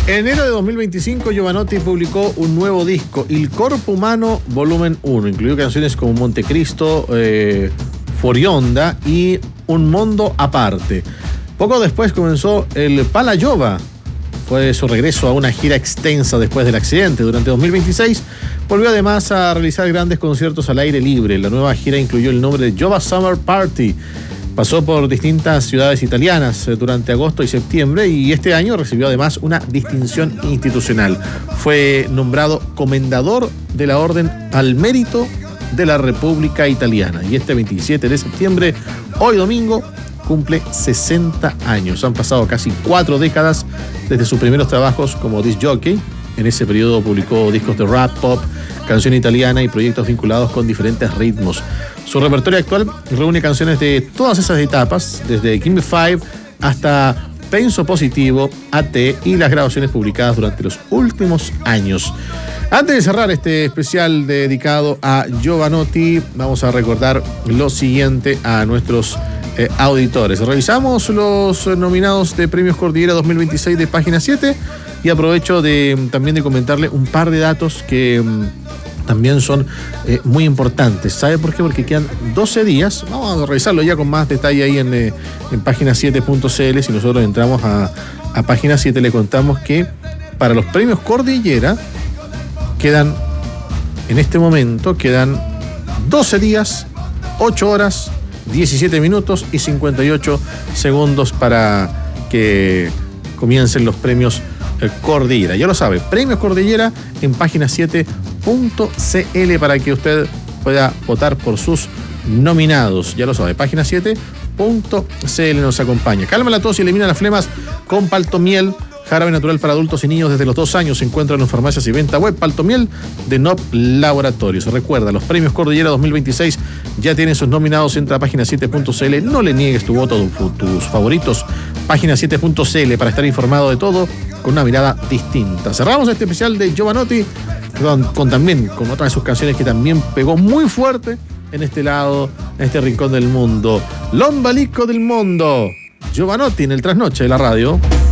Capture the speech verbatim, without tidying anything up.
En enero de dos mil veinticinco, Jovanotti publicó un nuevo disco, Il Corpo Umano Volumen uno. Incluyó canciones como Montecristo, eh, Forionda y Un Mondo Aparte. Poco después comenzó el Pala Jova. Fue su regreso a una gira extensa después del accidente. Durante dos mil veintiséis volvió además a realizar grandes conciertos al aire libre. La nueva gira incluyó el nombre de Jova Summer Party. Pasó por distintas ciudades italianas durante agosto y septiembre y este año recibió además una distinción institucional. Fue nombrado Comendador de la Orden al Mérito de la República Italiana y este veintisiete de septiembre, hoy domingo, cumple sesenta años. Han pasado casi cuatro décadas desde sus primeros trabajos como disc jockey. En ese periodo publicó discos de rap, pop, canción italiana y proyectos vinculados con diferentes ritmos. Su repertorio actual reúne canciones de todas esas etapas, desde Gimme Five hasta Penso Positivo, A T y las grabaciones publicadas durante los últimos años. Antes de cerrar este especial dedicado a Jovanotti, vamos a recordar lo siguiente a nuestros eh, auditores. Revisamos los nominados de Premios Cordillera dos mil veintiséis de Página siete y aprovecho de, también de comentarle un par de datos que también son eh, muy importantes. ¿Sabe por qué? Porque quedan doce días. Vamos a revisarlo ya con más detalle ahí en, eh, en página siete punto c l. Si nosotros entramos a, a página siete, le contamos que para los premios Cordillera quedan, en este momento, quedan doce días, ocho horas, diecisiete minutos y cincuenta y ocho segundos para que comiencen los premios eh, Cordillera. Ya lo sabe, premios Cordillera en página siete punto c l para que usted pueda votar por sus nominados. Ya lo sabe, página siete punto c l nos acompaña. Calma la tos y elimina las flemas con Paltomiel, jarabe natural para adultos y niños desde los dos años. Se encuentran en farmacias y venta web. Paltomiel de N O P Laboratorios. Recuerda, los premios Cordillera dos mil veintiséis ya tienen sus nominados. Entra a página siete punto c l. No le niegues tu voto, tus favoritos. Página siete punto c l para estar informado de todo con una mirada distinta. Cerramos este especial de Jovanotti con, con también con otra de sus canciones que también pegó muy fuerte en este lado, en este rincón del mundo. L'Ombelico del Mundo. Jovanotti en el Trasnoche de la radio.